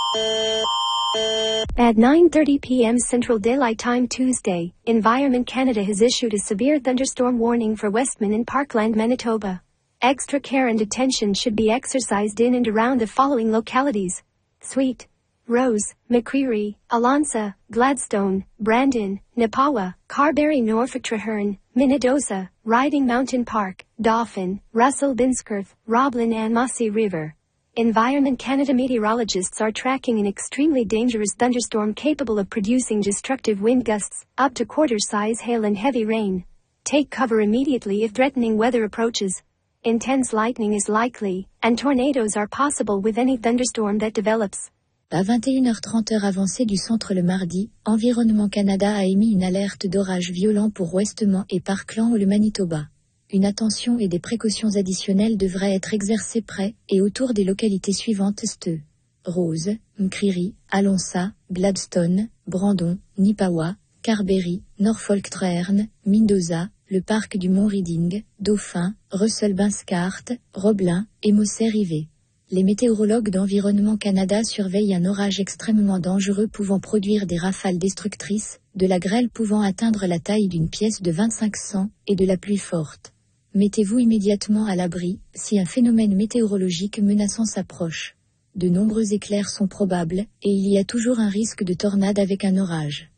At 9:30 p.m. Central Daylight Time Tuesday, Environment Canada has issued a severe thunderstorm warning for Westman and Parkland, Manitoba. Extra care and attention should be exercised in and around the following localities: Sweet, Rose, McCreary, Alonsa, Gladstone, Brandon, Napawa, Carberry, Norfolk, Treherne, Minnedosa, Riding Mountain Park, Dauphin, Russell, Binsworth, Roblin and Mossy River. Environment Canada meteorologists are tracking an extremely dangerous thunderstorm capable of producing destructive wind gusts, up to quarter-size hail and heavy rain. Take cover immediately if threatening weather approaches. Intense lightning is likely, and tornadoes are possible with any thunderstorm that develops. À 21h30 heure avancée du centre le mardi, Environnement Canada a émis une alerte d'orage violent pour Westman et Parkland, le Manitoba. Une attention et des précautions additionnelles devraient être exercées près et autour des localités suivantes: Ste, Rose, McCreary, Alonsa, Gladstone, Brandon, Napawa, Carberry, Norfolk, Treherne, Minnedosa, le parc du Mont Reading, Dauphin, Russell, Binsworth, Roblin et Mossy River. Les météorologues d'Environnement Canada surveillent un orage extrêmement dangereux pouvant produire des rafales destructrices, de la grêle pouvant atteindre la taille d'une pièce de 25 cents et de la pluie forte. Mettez-vous immédiatement à l'abri si un phénomène météorologique menaçant s'approche. De nombreux éclairs sont probables et il y a toujours un risque de tornade avec un orage.